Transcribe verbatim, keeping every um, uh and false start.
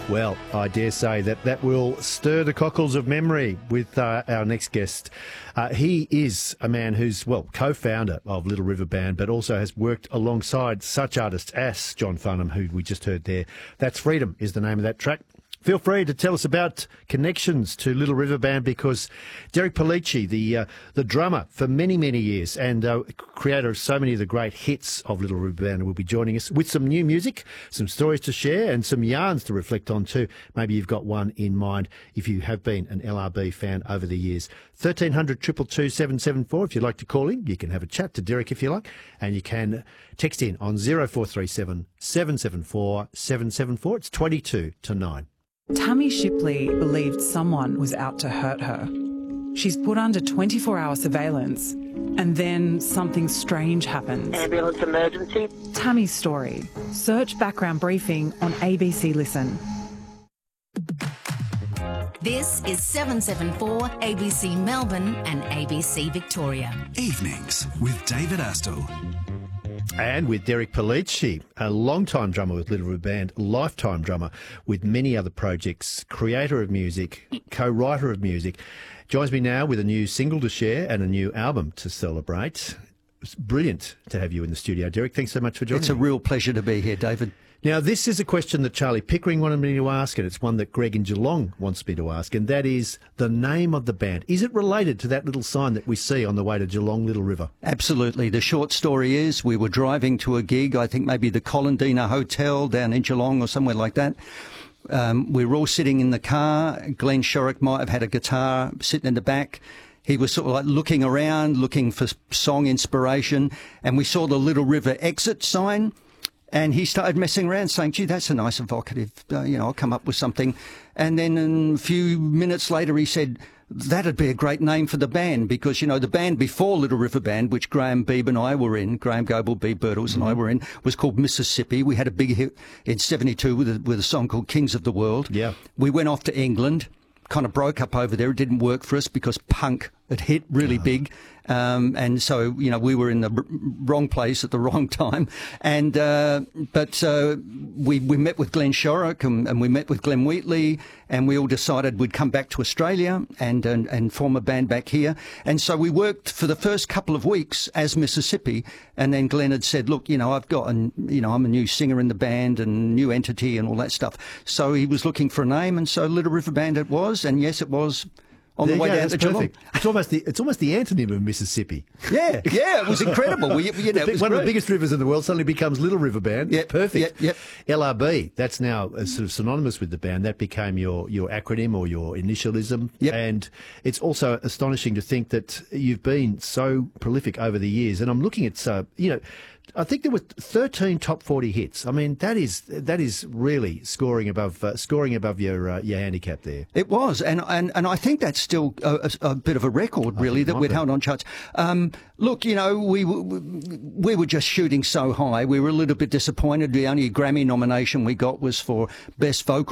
Well, I dare say that that will stir the cockles of memory with uh, our next guest. Uh, he is a man who's, well, co-founder of Little River Band, but also has worked alongside such artists as John Farnham, who we just heard there. That's Freedom is the name of that track. Feel free to tell us about connections to Little River Band, because Derek Pellicci, the uh, the drummer for many, many years and uh, creator of so many of the great hits of Little River Band, will be joining us with some new music, some stories to share and some yarns to reflect on too. Maybe you've got one in mind if you have been an L R B fan over the years. thirteen hundred, two two two, seven seven four. If you'd like to call in, you can have a chat to Derek if you like, and you can text in on zero four three seven, seven seven four, seven seven four. It's twenty-two to nine. Tammy Shipley believed someone was out to hurt her. She's put under twenty-four hour surveillance, and then something strange happens. Ambulance emergency. Tammy's story. Search background briefing on A B C Listen. This is seven seven four A B C Melbourne and A B C Victoria. Evenings with David Astle. And with Derek Pellicci, a long-time drummer with Little River Band, lifetime drummer with many other projects, creator of music, co-writer of music, joins me now with a new single to share and a new album to celebrate. It's brilliant to have you in the studio, Derek. Thanks so much for joining It's a me. real pleasure to be here, David. Now, this is a question that Charlie Pickering wanted me to ask, and it's one that Greg in Geelong wants me to ask, and that is the name of the band. Is it related to that little sign that we see on the way to Geelong Little River? Absolutely. The short story is we were driving to a gig, I think maybe the Colandina Hotel down in Geelong or somewhere like that. Um, we were all sitting in the car. Glenn Shorrock might have had a guitar sitting in the back. He was sort of like looking around, looking for song inspiration, and we saw the Little River exit sign. And he started messing around, saying, gee, that's a nice evocative, uh, you know, I'll come up with something. And then a few minutes later, he said, that'd be a great name for the band, because, you know, the band before Little River Band, which Graham Beebe and I were in, Graham Goble, Beebe Birtles mm-hmm. and I were in, was called Mississippi. We had a big hit in seventy-two with a, with a song called Kings of the World. Yeah. We went off to England, kind of broke up over there. It didn't work for us because punk had hit really oh. big. Um, and so, you know, we were in the r- wrong place at the wrong time. And, uh, but, uh, we, we met with Glenn Shorrock and, and we met with Glenn Wheatley, and we all decided we'd come back to Australia and, and, and form a band back here. And so we worked for the first couple of weeks as Mississippi. And then Glenn had said, look, you know, I've got, an, you know, I'm a new singer in the band and new entity and all that stuff. So he was looking for a name. And so Little River Band it was. And yes, it was. On there the way go, down to Geelong. It's almost the it's almost the antonym of Mississippi. Yeah, yeah, it was incredible. We, you know, the, it was one great. of the biggest rivers in the world suddenly becomes Little River Band. Yeah, it's perfect. Yep, yep. L R B, that's now uh, sort of synonymous with the band. That became your your acronym or your initialism. Yep. And it's also astonishing to think that you've been so prolific over the years. And I'm looking at uh, you know. I think there were thirteen top forty hits. I mean, that is that is really scoring above uh, scoring above your uh, your handicap there. It was, and and, and I think that's still a, a, a bit of a record, really, that we'd held on charts. Um, look, you know, we we were just shooting so high. We were a little bit disappointed. The only Grammy nomination we got was for Best Vocal